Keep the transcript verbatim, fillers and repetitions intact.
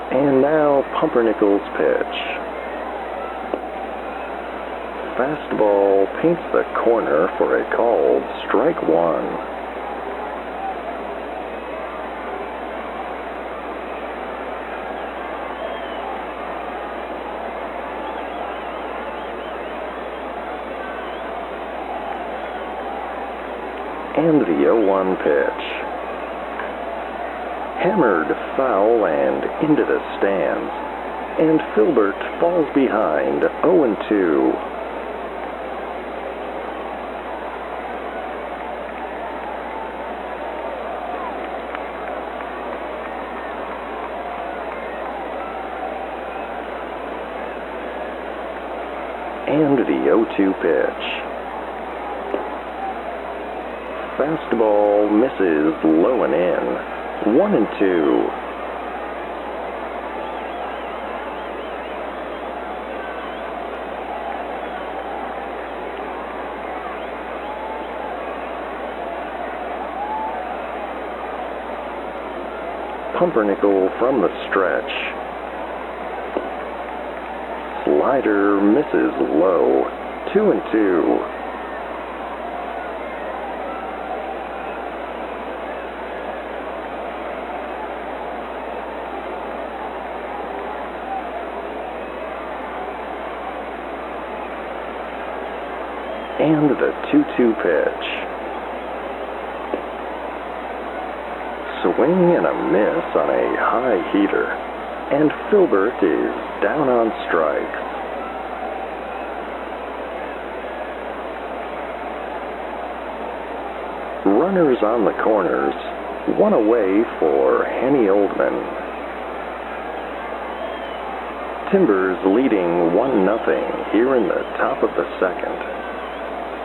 And now Pumpernickel's pitch. Fastball paints the corner for a called strike one. And the oh one pitch. Hammered foul and into the stands, and Filbert falls behind oh and two. And the oh two pitch. Fastball misses low and in. One and two. Pumpernickel from the stretch. Slider misses low. Two and two. And the two two pitch. Swing and a miss on a high heater, and Filbert is down on strikes. Runners on the corners, one away for Henny Oldman. Timbers leading one nothing here in the top of the second.